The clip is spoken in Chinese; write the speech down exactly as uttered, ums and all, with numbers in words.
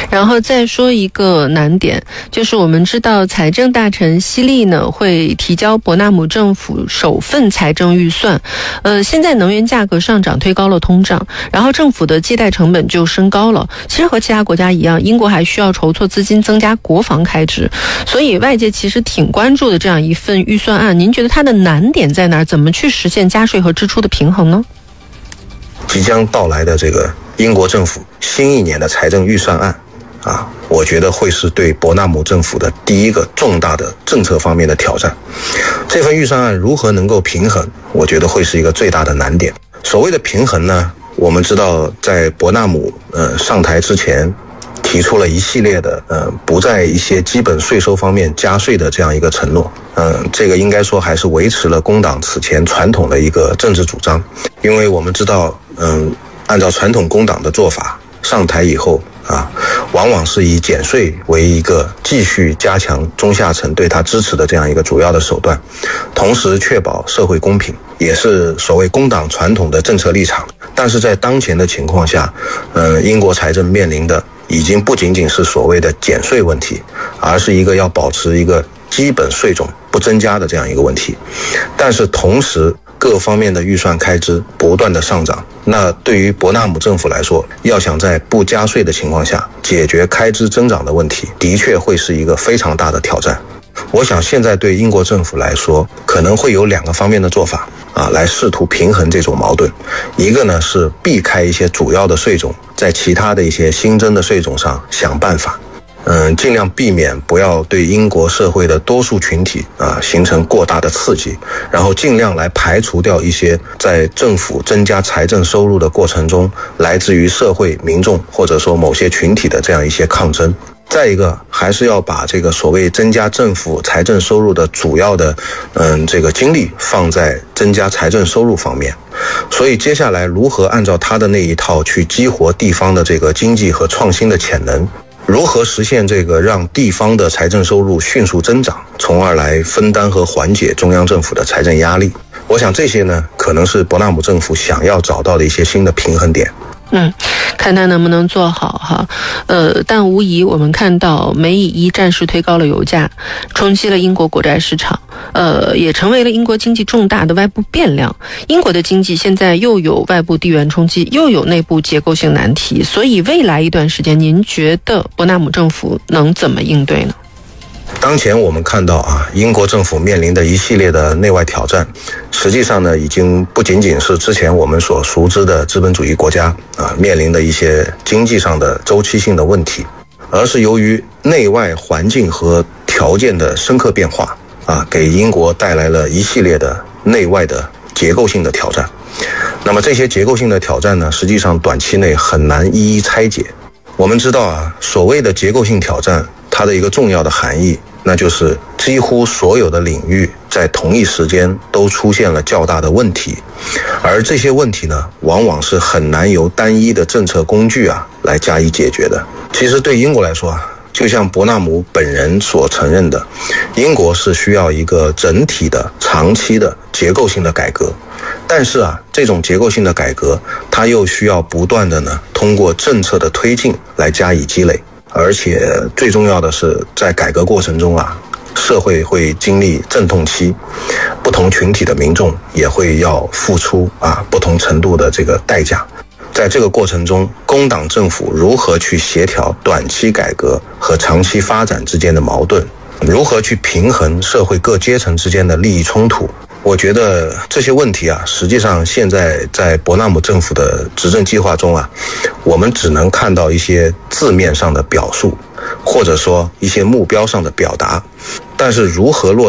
然后再说一个难点，就是我们知道财政大臣希利呢会提交伯纳姆政府首份财政预算。呃，现在能源价格上涨推高了通胀，然后政府的借贷成本就升高了。其实和其他国家一样，英国还需要筹措资金增加国防开支，所以外界其实挺关注的这样一份预算案。您觉得它的难点在哪儿？怎么去实现加税和支出的平衡呢？ 即将到来的这个英国政府新一年的财政预算案啊，我觉得会是对伯纳姆政府的第一个重大的政策方面的挑战。这份预算案如何能够平衡，我觉得会是一个最大的难点。所谓的平衡呢，我们知道在伯纳姆呃上台之前提出了一系列的呃不在一些基本税收方面加税的这样一个承诺。嗯、呃，这个应该说还是维持了工党此前传统的一个政治主张。因为我们知道嗯、呃，按照传统工党的做法，上台以后啊，往往是以减税为一个继续加强中下层对他支持的这样一个主要的手段，同时确保社会公平，也是所谓工党传统的政策立场。但是在当前的情况下，呃，英国财政面临的已经不仅仅是所谓的减税问题，而是一个要保持一个基本税种不增加的这样一个问题。但是同时各方面的预算开支不断的上涨，那对于伯纳姆政府来说，要想在不加税的情况下解决开支增长的问题，的确会是一个非常大的挑战。我想现在对英国政府来说，可能会有两个方面的做法啊，来试图平衡这种矛盾。一个呢是避开一些主要的税种，在其他的一些新增的税种上想办法。嗯，尽量避免不要对英国社会的多数群体啊形成过大的刺激，然后尽量来排除掉一些在政府增加财政收入的过程中来自于社会民众或者说某些群体的这样一些抗争。再一个，还是要把这个所谓增加政府财政收入的主要的嗯这个精力放在增加财政收入方面。所以接下来如何按照他的那一套去激活地方的这个经济和创新的潜能，如何实现这个让地方的财政收入迅速增长，从而来分担和缓解中央政府的财政压力，我想这些呢可能是伯纳姆政府想要找到的一些新的平衡点。 嗯，看他能不能做好哈。呃，但无疑我们看到美以一战事推高了油价，冲击了英国国债市场，呃，也成为了英国经济重大的外部变量。英国的经济现在又有外部地缘冲击，又有内部结构性难题，所以未来一段时间，您觉得伯纳姆政府能怎么应对呢？ 当前我们看到啊，英国政府面临的一系列的内外挑战，实际上呢，已经不仅仅是之前我们所熟知的资本主义国家啊面临的一些经济上的周期性的问题，而是由于内外环境和条件的深刻变化啊，给英国带来了一系列的内外的结构性的挑战。那么这些结构性的挑战呢，实际上短期内很难一一拆解。我们知道啊，所谓的结构性挑战，它的一个重要的含义，那就是几乎所有的领域在同一时间都出现了较大的问题，而这些问题呢，往往是很难由单一的政策工具啊来加以解决的。其实对英国来说啊，就像伯纳姆本人所承认的，英国是需要一个整体的长期的结构性的改革。但是啊，这种结构性的改革，它又需要不断的呢，通过政策的推进来加以积累。而且最重要的是，在改革过程中啊，社会会经历阵痛期，不同群体的民众也会要付出啊不同程度的这个代价。在这个过程中，工党政府如何去协调短期改革和长期发展之间的矛盾，如何去平衡社会各阶层之间的利益冲突，我觉得这些问题啊，实际上现在在伯纳姆政府的执政计划中啊，我们只能看到一些字面上的表述，或者说一些目标上的表达，但是如何落